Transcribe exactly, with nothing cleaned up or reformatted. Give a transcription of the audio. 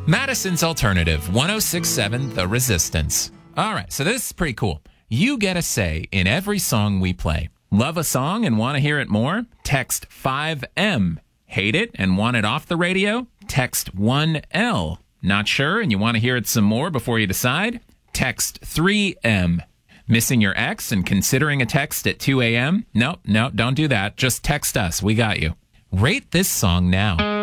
Madison's Alternative, one oh six point seven The Resistance. All right, so this is pretty cool. You get a say in every song we play. Love a song and want to hear it more? Text five M. Hate it and want it off the radio? Text one L. Not sure and you want to hear it some more before you decide? Text three M. Missing your ex and considering a text at two a.m.? No, no, don't do that. Just text us. We got you. Rate this song now.